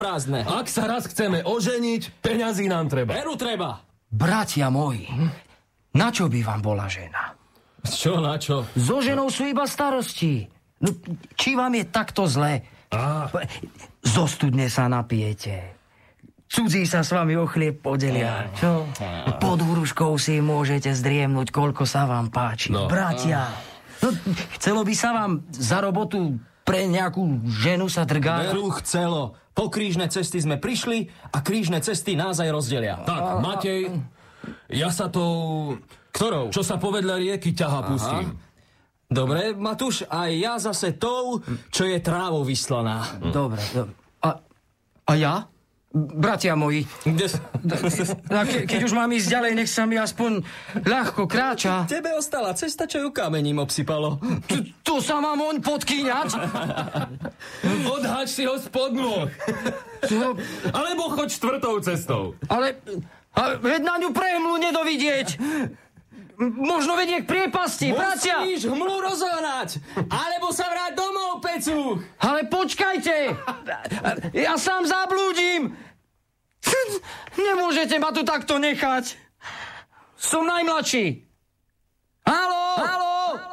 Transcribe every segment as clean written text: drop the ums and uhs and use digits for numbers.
prázdne. Ak sa raz chceme oženiť, peňazí nám treba. Veru treba. Bratia moji, na čo by vám bola žena? Čo, na čo? So ženou sú iba starosti. No, či vám je takto zle? Zo studne sa napijete. Cudzí sa s vami o chlieb podelia. Čo? Pod húruškou si môžete zdriemnúť, koľko sa vám páči. No. Bratia, chcelo by sa vám za robotu pre nejakú ženu sa drgať? Veru chcelo. Po krížne cesty sme prišli a krížne cesty nás aj rozdelia. Tak, Matej, ja sa tou... Ktorou? Čo sa povedľa rieky ťaha pustím. Dobre, Matúš, a ja zase tou, čo je trávou vyslaná. Dobre. A ja? Bratia moji, keď už mám ísť ďalej, nech sa mi aspoň ľahko kráča. Tebe ostala cesta, čo ju kamením obsypalo. Tu sa mám oň podkýňať? Odhaď si ho spod nôh. Alebo choď štvrtou cestou. Ale veď na ňu prehmlu nedovidieť. Možno vedie k priepasti, bratia. Musíš hmlu rozohnať, alebo sa vráť domov, Pecuch. Ale počkajte, ja sám zablúdim. Nemôžete ma tu takto nechať. Som najmladší. Haló?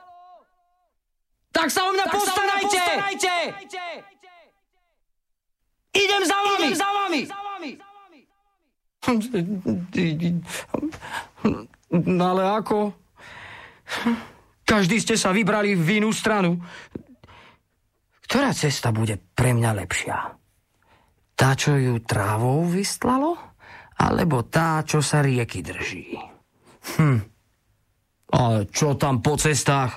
Tak sa o mňa postarajte. Idem za vami. No ale ako? Každý ste sa vybrali v inú stranu. Ktorá cesta bude pre mňa lepšia? Tá, čo ju trávou vystlalo? Alebo tá, čo sa rieky drží? Ale čo tam po cestách?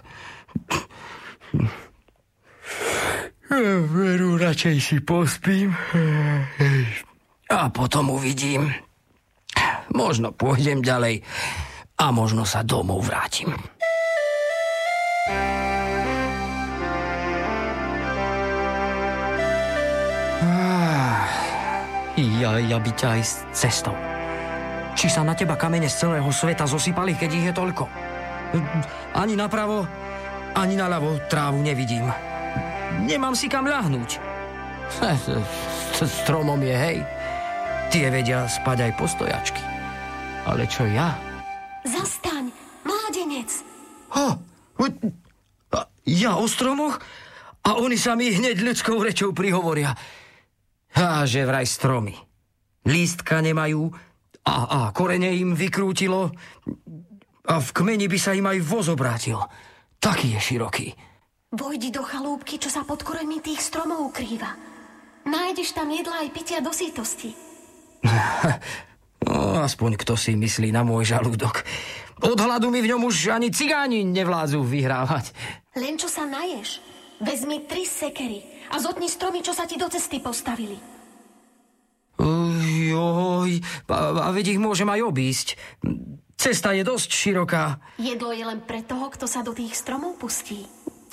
Veru, radšej si pospím. A potom uvidím. Možno pôjdem ďalej a možno sa domov vrátim. Ja by ťa aj s cestou. Či sa na teba kamene z celého sveta zosypali, keď ich je toľko? Ani napravo, ani naľavo trávu nevidím. Nemám si kam ľahnúť. Stromom je, hej. Tie vedia spať aj postojačky. Ale čo ja? Zastaň, mládenec. Ja o stromoch? A oni sa mi hneď ľudskou rečou prihovoria. Že vraj stromy. Lístka nemajú a korene im vykrútilo a v kmeni by sa im aj voz obrátil. Taký je široký. Vojdi do chalúbky, čo sa pod koreňmi tých stromov ukrýva. Nájdeš tam jedla aj pitia do sítosti. Aspoň kto si myslí na môj žalúdok. Od hladu mi v ňom už ani cigáni nevládzu vyhrávať. Len čo sa naješ, vezmi 3 sekery a zotni stromy, čo sa ti do cesty postavili. A veď ich môžem aj obísť. Cesta je dosť široká. Jedlo je len pre toho, kto sa do tých stromov pustí.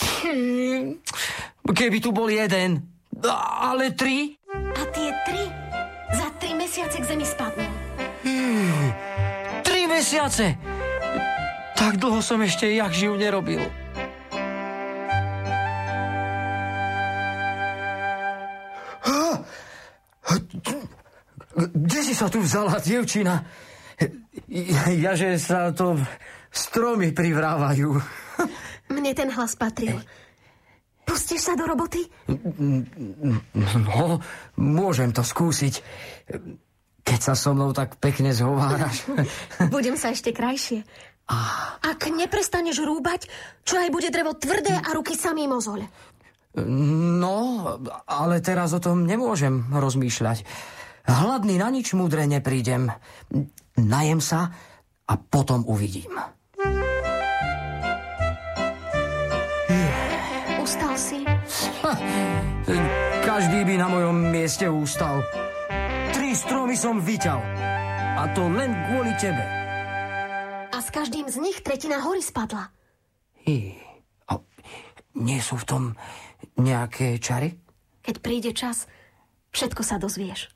Keby tu bol jeden, ale 3? A tie 3 za 3 mesiace k zemi spadnú. 3 mesiace? Tak dlho som ešte jak živ nerobil. Kde si sa tu vzala, dievčina? Jaže sa to stromy privrávajú. Mne ten hlas patril. Pustíš sa do roboty? No, môžem to skúsiť. Keď sa so mnou tak pekne zhováraš. Budem sa ešte krajšie. Ak neprestaneš rúbať, čo aj bude drevo tvrdé a ruky samý mozoľ. No, ale teraz o tom nemôžem rozmýšľať. Hladný na nič múdre neprídem. Najem sa a potom uvidím. Ustal si? Každý by na mojom mieste ustal. 3 stromy som vyťal. A to len kvôli tebe. A s každým z nich 1/3 hory spadla. A nie sú v tom nejaké čary? Keď príde čas, všetko sa dozvieš.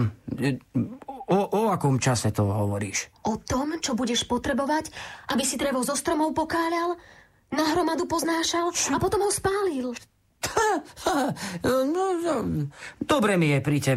O akom čase to hovoríš? O tom, čo budeš potrebovať, aby si drevo zo stromov pokáľal, na hromadu poznášal a potom ho spálil. Dobre mi je pri tebe.